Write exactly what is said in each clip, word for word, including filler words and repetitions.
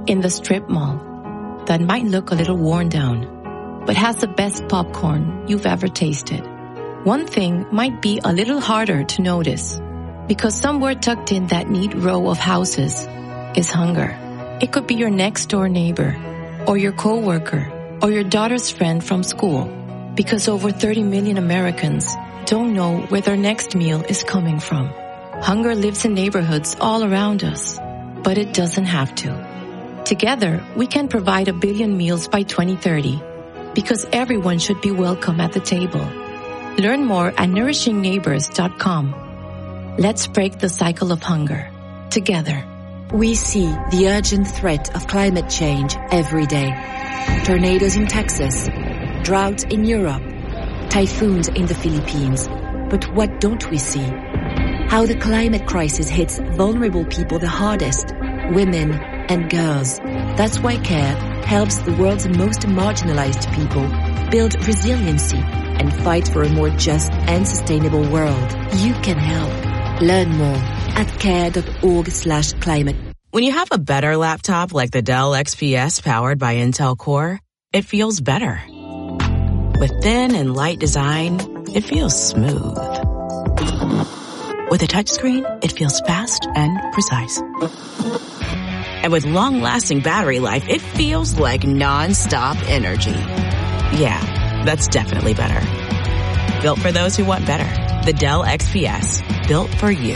in the strip mall that might look a little worn down, but has the best popcorn you've ever tasted. One thing might be a little harder to notice, because somewhere tucked in that neat row of houses is hunger. It could be your next door neighbor, or your coworker, or your daughter's friend from school, because over thirty million Americans don't know where their next meal is coming from. Hunger lives in neighborhoods all around us, but it doesn't have to. Together, we can provide a billion meals by twenty thirty, because everyone should be welcome at the table. Learn more at nourishing neighbors dot com. Let's break the cycle of hunger together. We see the urgent threat of climate change every day. Tornadoes in Texas, droughts in Europe, typhoons in the Philippines. But what don't we see? How the climate crisis hits vulnerable people the hardest, women and girls. That's why CARE helps the world's most marginalized people build resiliency and fight for a more just and sustainable world. You can help. Learn more at care.org slash climate. When you have a better laptop like the Dell X P S powered by Intel Core, it feels better. With thin and light design, it feels smooth. With a touchscreen, it feels fast and precise. And with long-lasting battery life, it feels like non-stop energy. Yeah, that's definitely better. Built for those who want better. The Dell X P S. Built for you.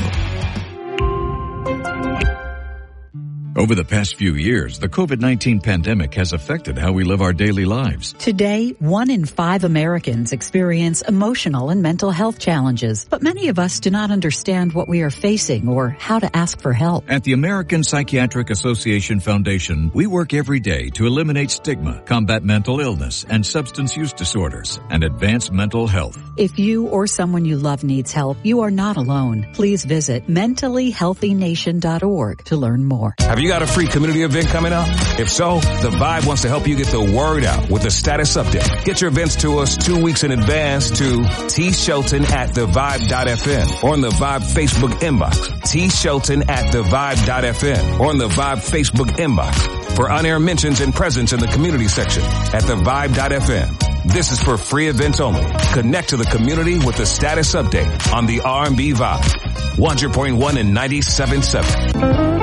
Over the past few years, the COVID nineteen pandemic has affected how we live our daily lives. Today, one in five Americans experience emotional and mental health challenges, but many of us do not understand what we are facing or how to ask for help. At the American Psychiatric Association Foundation, we work every day to eliminate stigma, combat mental illness and substance use disorders, and advance mental health. If you or someone you love needs help, you are not alone. Please visit mentally healthy nation dot org to learn more. Have you got a free community event coming up? If so, The Vibe wants to help you get the word out with a status update. Get your events to us two weeks in advance to T Shelton at the vibe dot f m or on the Vibe Facebook inbox. T Shelton at the vibe dot f m or on the Vibe Facebook inbox for on-air mentions and presence in the community section at the vibe dot f m. This is for free events only. Connect to the community with the status update on the R and B Vibe. one hundred point one and ninety-seven point seven.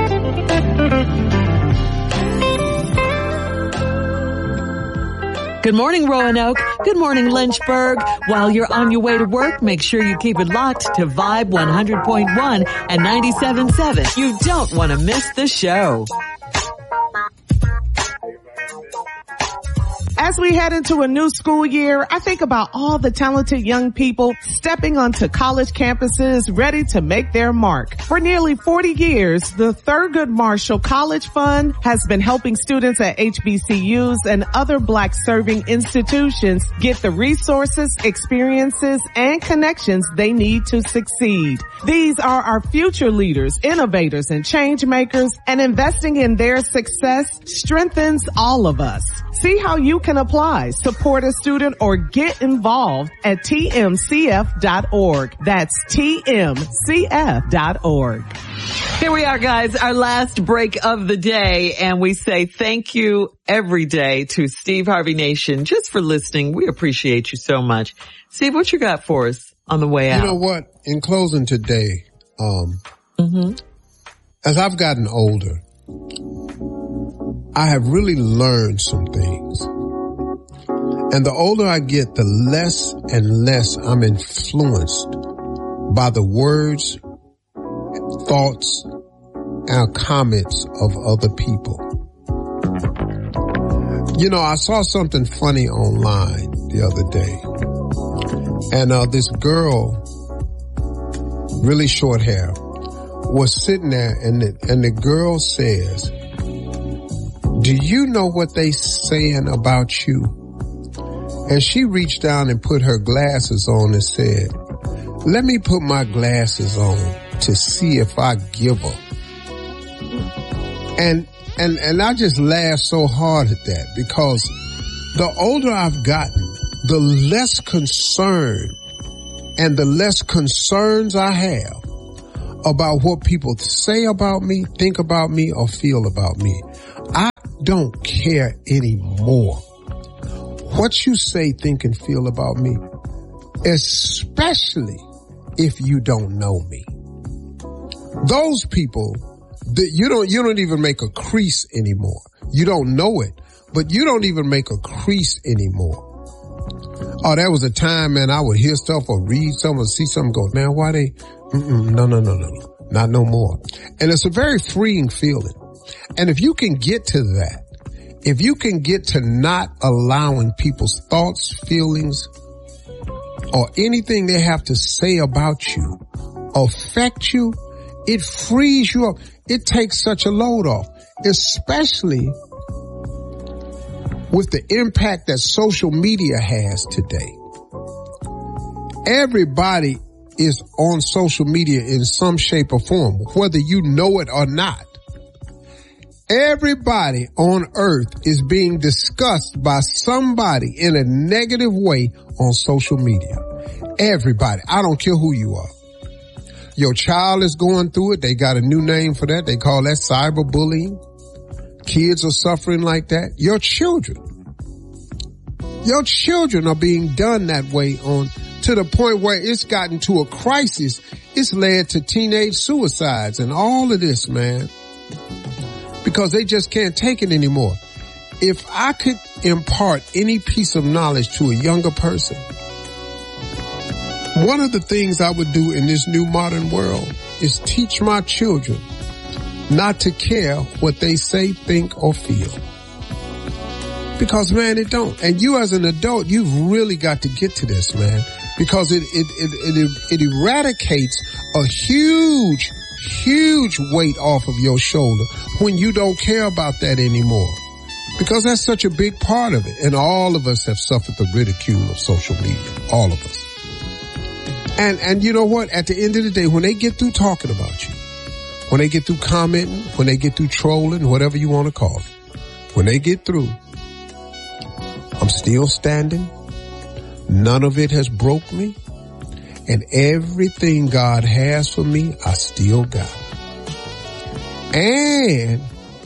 Good morning, Roanoke. Good morning, Lynchburg. While you're on your way to work, make sure you keep it locked to Vibe one hundred point one and ninety-seven point seven. You don't want to miss the show. As we head into a new school year, I think about all the talented young people stepping onto college campuses ready to make their mark. For nearly forty years, the Thurgood Marshall College Fund has been helping students at H B C Us and other Black serving institutions get the resources, experiences, and connections they need to succeed. These are our future leaders, innovators, and change makers, and investing in their success strengthens all of us. See how you can apply, support a student, or get involved at T M C F dot org. That's T M C F dot org. Here we are, guys, our last break of the day, and we say thank you every day to Steve Harvey Nation just for listening. We appreciate you so much. Steve, what you got for us on the way out? You know what? In closing today, um, mm-hmm. as I've gotten older, I have really learned some things. And the older I get, the less and less I'm influenced by the words, thoughts, and comments of other people. You know, I saw something funny online the other day. And uh, this girl, really short hair, was sitting there, and the, and the girl says, "Do you know what they saying about you?" And she reached down and put her glasses on and said, "Let me put my glasses on to see if I give her." And, and, and I just laughed so hard at that, because the older I've gotten, the less concern and the less concerns I have about what people say about me, think about me, or feel about me. I don't care anymore what you say, think, and feel about me, especially if you don't know me. Those people that you don't, you don't even make a crease anymore. You don't know it, but you don't even make a crease anymore. Oh, there was a time, man, I would hear stuff or read something or see something go, man, why they, mm-mm, no, no, no, no, no, not no more. And it's a very freeing feeling. And if you can get to that, if you can get to not allowing people's thoughts, feelings, or anything they have to say about you affect you, it frees you up. It takes such a load off, especially with the impact that social media has today. Everybody is on social media in some shape or form, whether you know it or not. Everybody on earth is being discussed by somebody in a negative way on social media. Everybody. I don't care who you are. Your child is going through it. They got a new name for that. They call that cyberbullying. Kids are suffering like that. Your children. Your children are being done that way on to the point where it's gotten to a crisis. It's led to teenage suicides and all of this, man. Because they just can't take it anymore. If I could impart any piece of knowledge to a younger person, one of the things I would do in this new modern world is teach my children not to care what they say, think, or feel. Because, man, it don't. And you as an adult, you've really got to get to this, man. Because it, it, it, it, it eradicates a huge, huge weight off of your shoulder when you don't care about that anymore. Because that's such a big part of it. And all of us have suffered the ridicule of social media. All of us. And, and you know what? At the end of the day, when they get through talking about you, when they get through commenting, when they get through trolling, whatever you want to call it, when they get through, I'm still standing. None of it has broke me. And everything God has for me, I still got. And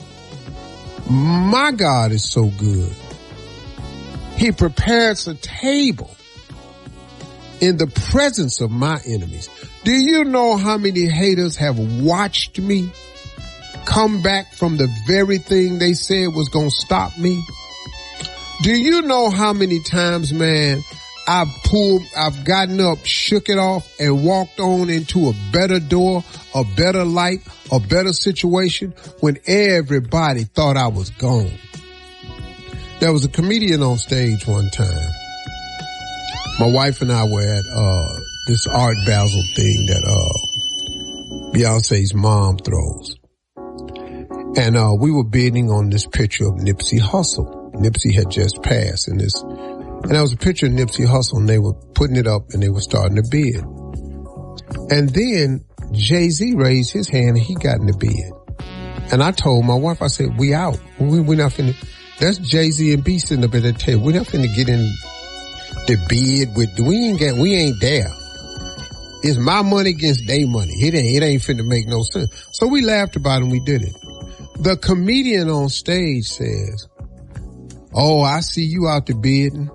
my God is so good. He prepares a table in the presence of my enemies. Do you know how many haters have watched me come back from the very thing they said was going to stop me? Do you know how many times, man, I've pulled, I've gotten up, shook it off, and walked on into a better door, a better light, a better situation when everybody thought I was gone? There was a comedian on stage one time. My wife and I were at uh this Art Basel thing that uh Beyonce's mom throws. And uh we were bidding on this picture of Nipsey Hussle. Nipsey had just passed in this. And there was a picture of Nipsey Hussle, and they were putting it up and they were starting to bid. And then Jay-Z raised his hand and he got in the bid. And I told my wife, I said, we out. We, we're not finna, that's Jay-Z and B sitting up at that table. We're not finna get in the bid with, we ain't get, we ain't there. It's my money against their money. It ain't, it ain't finna make no sense. So we laughed about it and we did it. The comedian on stage says, oh, I see you out there bidding.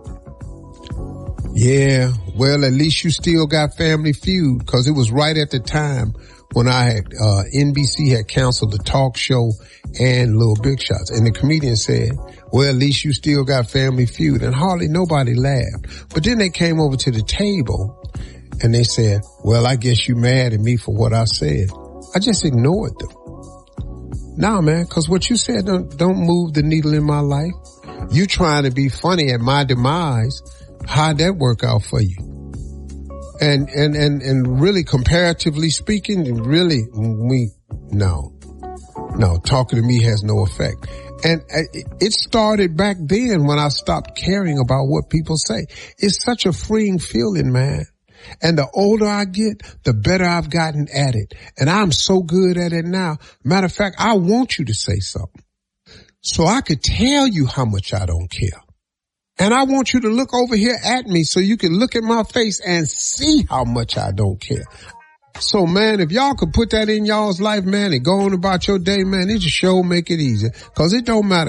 Yeah, well, at least you still got Family Feud, because it was right at the time when I had, uh, N B C had canceled the talk show and Little Big Shots. And the comedian said, well, at least you still got Family Feud. And hardly nobody laughed. But then they came over to the table and they said, well, I guess you mad at me for what I said. I just ignored them. Nah, man, because what you said don't, don't move the needle in my life. You trying to be funny at my demise. How'd that work out for you? And, and, and, and really, comparatively speaking, really, we, no, no, talking to me has no effect. And it started back then when I stopped caring about what people say. It's such a freeing feeling, man. And the older I get, the better I've gotten at it. And I'm so good at it now. Matter of fact, I want you to say something so I could tell you how much I don't care. And I want you to look over here at me so you can look at my face and see how much I don't care. So, man, if y'all could put that in y'all's life, man, and go on about your day, man, it just sure make it easy. Because it don't matter